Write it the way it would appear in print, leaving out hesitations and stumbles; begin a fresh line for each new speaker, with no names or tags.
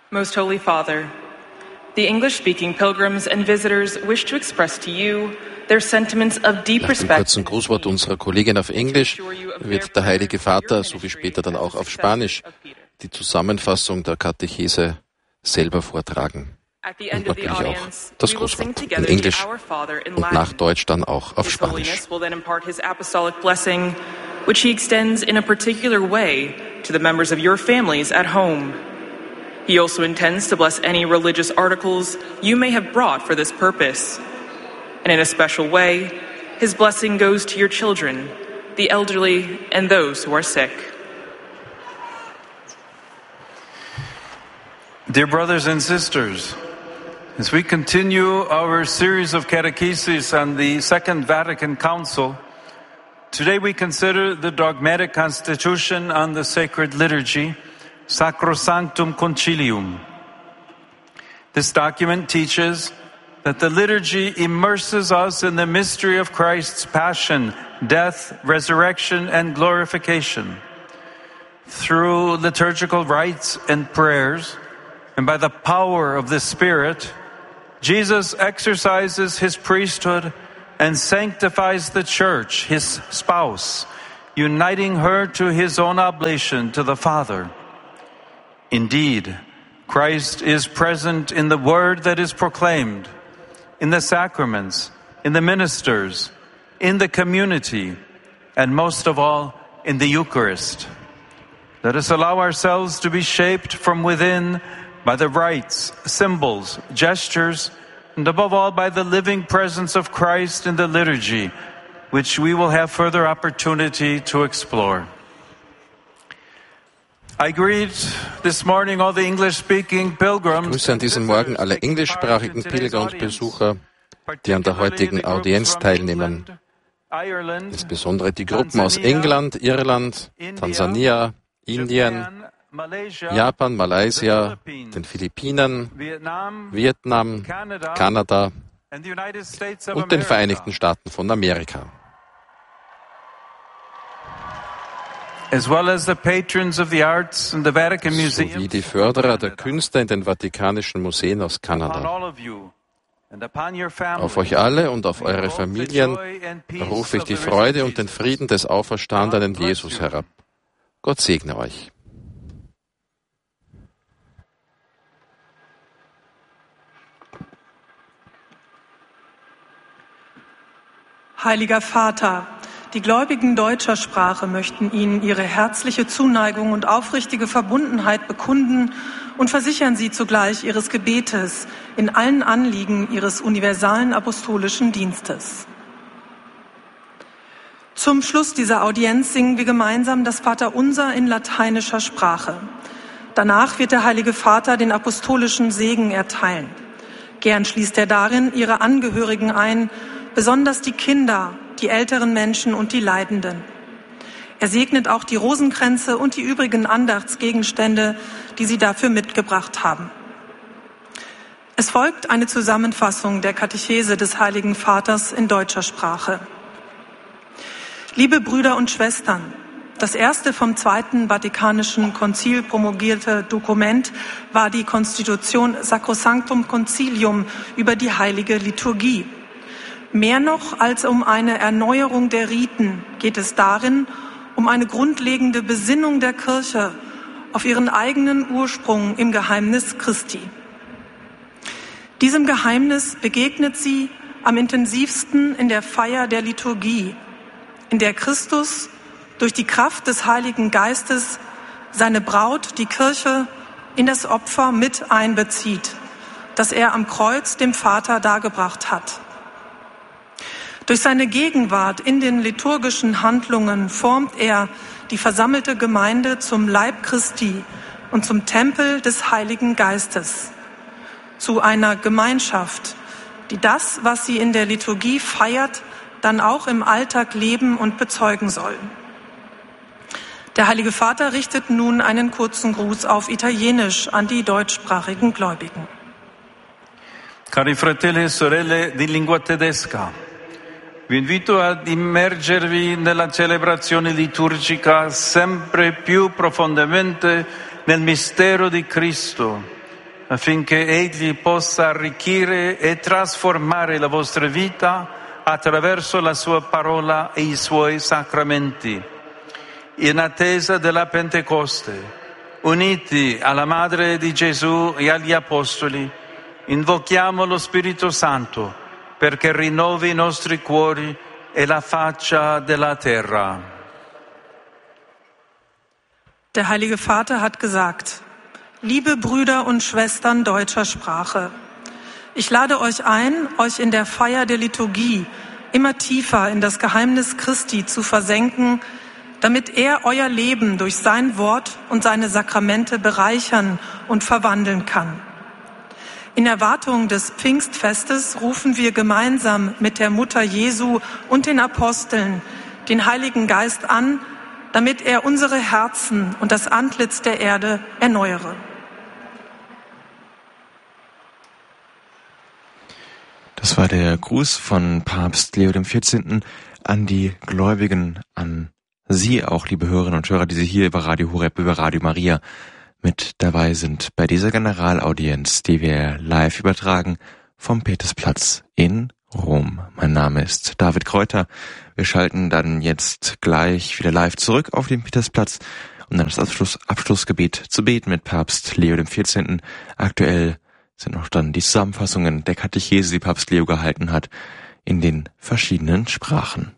Most Holy Father, the English-speaking pilgrims and visitors wish to express to you their sentiments of deep
Nach dem
respect.
kurzen Grußwort unserer Kollegin auf Englisch wird der Heilige Vater, so wie später dann auch auf Spanisch, die Zusammenfassung der Katechese selber vortragen. Und natürlich auch das Grußwort in Englisch und nach Deutsch dann auch auf Spanisch.
His Holiness will then impart his apostolic blessing, which he extends in a particular way to the members of your families at home. He also intends to bless any religious articles you may have brought for this purpose. And in a special way, his blessing goes to your children, the elderly, and those who are sick.
Dear brothers and sisters, as we continue our series of catecheses on the Second Vatican Council, today we consider the dogmatic constitution on the sacred liturgy, Sacrosanctum Concilium. This document teaches that the liturgy immerses us in the mystery of Christ's passion, death, resurrection, and glorification. Through liturgical rites and prayers, and by the power of the Spirit, Jesus exercises his priesthood and sanctifies the Church, his spouse, uniting her to his own oblation to the Father. Indeed, Christ is present in the word that is proclaimed, in the sacraments, in the ministers, in the community, and most of all, in the Eucharist. Let us allow ourselves to be shaped from within by the rites, symbols, gestures, and above all by the living presence of Christ in the liturgy, which we will have further opportunity to explore. I greet this morning all the English-speaking pilgrims.
Ich grüße an diesem Morgen alle englischsprachigen Pilger und Besucher, die an der heutigen Audienz teilnehmen. Insbesondere die Gruppen aus England, Irland, Tansania, Indien, Japan, Malaysia, den Philippinen, Vietnam, Kanada und den Vereinigten Staaten von Amerika. Sowie die Förderer der Künste in den Vatikanischen Museen aus Kanada. Auf euch alle und auf eure Familien rufe ich die Freude und den Frieden des auferstandenen Jesus herab. Gott segne euch.
Heiliger Vater, die Gläubigen deutscher Sprache möchten Ihnen ihre herzliche Zuneigung und aufrichtige Verbundenheit bekunden und versichern Sie zugleich Ihres Gebetes in allen Anliegen Ihres universalen apostolischen Dienstes. Zum Schluss dieser Audienz singen wir gemeinsam das Vaterunser in lateinischer Sprache. Danach wird der Heilige Vater den apostolischen Segen erteilen. Gern schließt er darin Ihre Angehörigen ein, besonders die Kinder, die älteren Menschen und die Leidenden. Er segnet auch die Rosenkränze und die übrigen Andachtsgegenstände, die Sie dafür mitgebracht haben. Es folgt eine Zusammenfassung der Katechese des Heiligen Vaters in deutscher Sprache. Liebe Brüder und Schwestern, das erste vom Zweiten Vatikanischen Konzil promulgierte Dokument war die Konstitution Sacrosanctum Concilium über die heilige Liturgie. Mehr noch als um eine Erneuerung der Riten geht es darin um eine grundlegende Besinnung der Kirche auf ihren eigenen Ursprung im Geheimnis Christi. Diesem Geheimnis begegnet sie am intensivsten in der Feier der Liturgie, in der Christus durch die Kraft des Heiligen Geistes seine Braut, die Kirche, in das Opfer mit einbezieht, das er am Kreuz dem Vater dargebracht hat. Durch seine Gegenwart in den liturgischen Handlungen formt er die versammelte Gemeinde zum Leib Christi und zum Tempel des Heiligen Geistes, zu einer Gemeinschaft, die das, was sie in der Liturgie feiert, dann auch im Alltag leben und bezeugen soll. Der Heilige Vater richtet nun einen kurzen Gruß auf Italienisch an die deutschsprachigen Gläubigen.
Cari fratelli e sorelle di lingua tedesca, vi invito ad immergervi nella celebrazione liturgica sempre più profondamente nel mistero di Cristo affinché Egli possa arricchire e trasformare la vostra vita attraverso la sua parola e i suoi sacramenti. In attesa della Pentecoste, uniti alla Madre di Gesù e agli Apostoli, invochiamo lo Spirito Santo perché rinnovi i nostri cuori e la faccia della terra.
Der Heilige Vater hat gesagt: Liebe Brüder und Schwestern deutscher Sprache, ich lade euch ein, euch in der Feier der Liturgie immer tiefer in das Geheimnis Christi zu versenken, damit er euer Leben durch sein Wort und seine Sakramente bereichern und verwandeln kann. In Erwartung des Pfingstfestes rufen wir gemeinsam mit der Mutter Jesu und den Aposteln den Heiligen Geist an, damit er unsere Herzen und das Antlitz der Erde erneuere.
Das war der Gruß von Papst Leo XIV. An die Gläubigen, an Sie auch, liebe Hörerinnen und Hörer, die Sie hier über Radio Horeb, über Radio Maria mit dabei sind bei dieser Generalaudienz, die wir live übertragen vom Petersplatz in Rom. Mein Name ist David Kräuter. Wir schalten dann jetzt gleich wieder live zurück auf den Petersplatz, um dann das Abschlussgebet zu beten mit Papst Leo XIV. Aktuell sind auch dann die Zusammenfassungen der Katechese, die Papst Leo gehalten hat, in den verschiedenen Sprachen.